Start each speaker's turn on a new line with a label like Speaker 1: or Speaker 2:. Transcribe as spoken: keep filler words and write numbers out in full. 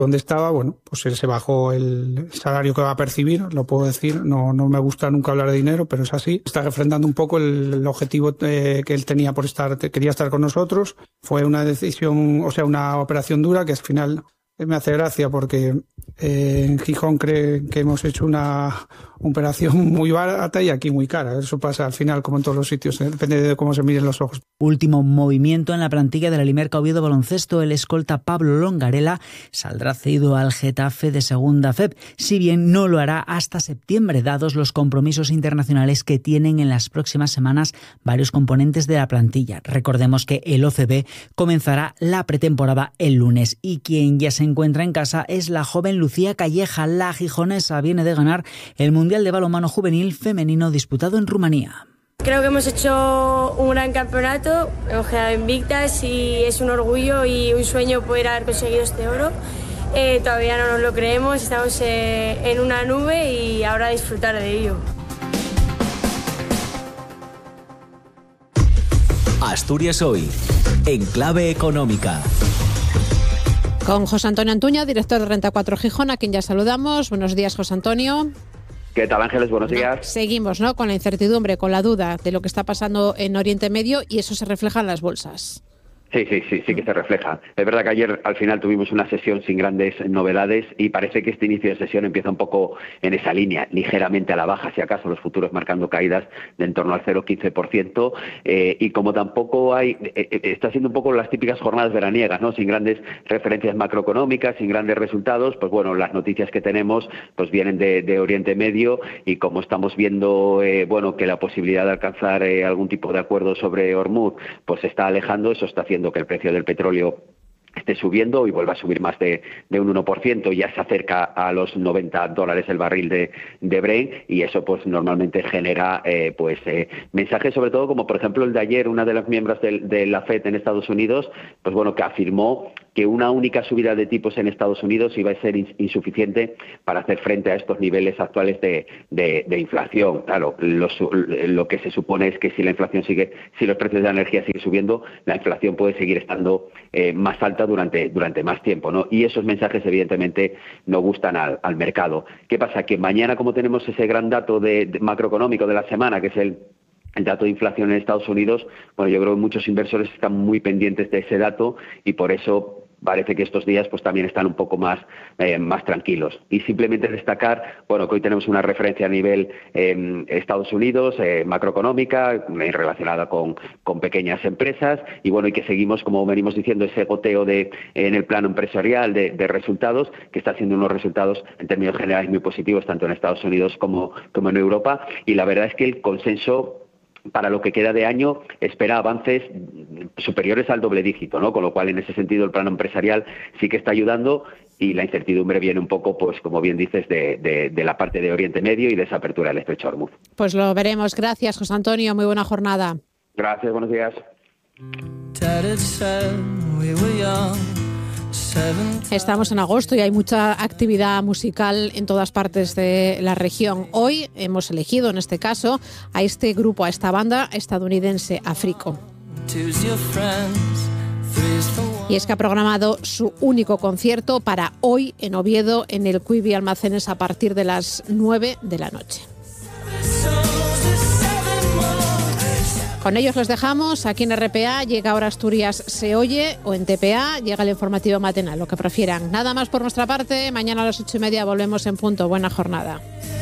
Speaker 1: donde estaba, bueno, pues él se bajó el salario que va a percibir, lo puedo decir, no, no me gusta nunca hablar de dinero, pero es así. Está refrendando un poco el, el objetivo eh, que él tenía por estar, quería estar con nosotros. Fue una decisión, o sea, una operación dura que al final me hace gracia porque eh, en Gijón creen que hemos hecho una operación muy barata y aquí muy cara. Eso pasa al final como en todos los sitios, ¿eh? Depende de cómo se miren los ojos.
Speaker 2: Último movimiento en la plantilla de la Limerca Oviedo Baloncesto. El escolta Pablo Longarela saldrá cedido al Getafe de Segunda F E B, si bien no lo hará hasta septiembre, dados los compromisos internacionales que tienen en las próximas semanas varios componentes de la plantilla. Recordemos que el O C B comenzará la pretemporada el lunes y quien ya se encuentra en casa es la joven Lucía Calleja. La gijonesa viene de ganar el Mundial de Balonmano Juvenil Femenino disputado en Rumanía.
Speaker 3: Creo que hemos hecho un gran campeonato, hemos quedado invictas y es un orgullo y un sueño poder haber conseguido este oro. Eh, todavía no nos lo creemos, estamos eh, en una nube y ahora disfrutar de ello.
Speaker 4: Asturias Hoy, en clave económica.
Speaker 5: Con José Antonio Antuña, director de Renta cuatro Gijón, a quien ya saludamos. Buenos días, José Antonio.
Speaker 6: ¿Qué tal, Ángeles? Buenos días.
Speaker 5: No, seguimos, ¿no?, con la incertidumbre, con la duda de lo que está pasando en Oriente Medio y eso se refleja en las bolsas.
Speaker 6: Sí, sí, sí, sí que se refleja. Es verdad que ayer al final tuvimos una sesión sin grandes novedades y parece que este inicio de sesión empieza un poco en esa línea, ligeramente a la baja, si acaso, los futuros marcando caídas de en torno al cero coma quince por ciento eh, y como tampoco hay, eh, está siendo un poco las típicas jornadas veraniegas, ¿no?, sin grandes referencias macroeconómicas, sin grandes resultados, pues bueno, las noticias que tenemos pues vienen de, de Oriente Medio y como estamos viendo, eh, bueno, que la posibilidad de alcanzar eh, algún tipo de acuerdo sobre Hormuz pues se está alejando, eso está haciendo que el precio del petróleo esté subiendo y vuelva a subir más de, de un uno por ciento, ya se acerca a los noventa dólares el barril de, de Brent y eso pues normalmente genera eh, pues eh, mensajes sobre todo como por ejemplo el de ayer, una de las miembros de, de la F E D en Estados Unidos, pues bueno, que afirmó que una única subida de tipos en Estados Unidos iba a ser insuficiente para hacer frente a estos niveles actuales de, de, de inflación. Claro, lo, lo que se supone es que si la inflación sigue, si los precios de la energía siguen subiendo, la inflación puede seguir estando eh, más alta durante, durante más tiempo, ¿no? Y esos mensajes evidentemente no gustan al, al mercado. ¿Qué pasa? Que mañana, como tenemos ese gran dato de, de macroeconómico de la semana, que es el El dato de inflación en Estados Unidos, bueno, yo creo que muchos inversores están muy pendientes de ese dato y por eso parece que estos días pues también están un poco más eh, más tranquilos. Y simplemente destacar, bueno, que hoy tenemos una referencia a nivel eh, Estados Unidos, eh, macroeconómica, eh, relacionada con, con pequeñas empresas, y bueno, y que seguimos, como venimos diciendo, ese goteo de en el plano empresarial de, de resultados, que está siendo unos resultados en términos generales muy positivos, tanto en Estados Unidos como, como en Europa, y la verdad es que el consenso para lo que queda de año espera avances superiores al doble dígito, ¿no? Con lo cual, en ese sentido, el plano empresarial sí que está ayudando y la incertidumbre viene un poco, pues como bien dices, de, de, de la parte de Oriente Medio y de esa apertura del Estrecho de Hormuz.
Speaker 5: Pues lo veremos. Gracias, José Antonio. Muy buena jornada.
Speaker 6: Gracias, buenos días.
Speaker 5: Estamos en agosto y hay mucha actividad musical en todas partes de la región. Hoy hemos elegido, en este caso, a este grupo, a esta banda estadounidense, Africo. Y es que ha programado su único concierto para hoy en Oviedo, en el Quibi Almacenes, a partir de las nueve de la noche. Con ellos los dejamos. Aquí en R P A llega ahora Asturias se oye, o en T P A llega el informativo matinal, lo que prefieran. Nada más por nuestra parte. Mañana a las ocho y media volvemos en punto. Buena jornada.